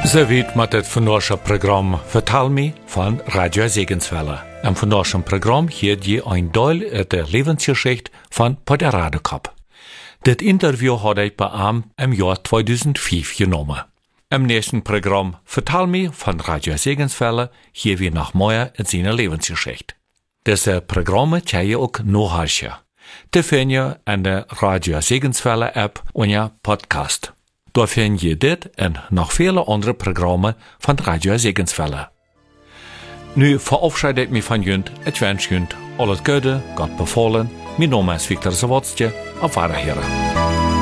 Ze weet met het vandaagse programma Vertel me van Radio Segenswelle. En vandaagse programma geeft je een deel uit de levensgeschichte van Pater Radekap. Dit interview had ik bij hem im jaar 2005 genomen. Im nächsten Programm Vertel me van Radio Segenswelle geeft je nog meer in zijn levensgeschichte. Deze programma kan je ook nachhören. Die vind je in de Radio Segenswelle app en je podcast. Daar vind je dit en nog vele andere programma's van Radio Segenswelle. Nu verabschiede ik me van junt. Ik wens junt al het goede, God bevallen. Mijn naam is Victor Zawodstje. Auf Wiederhören.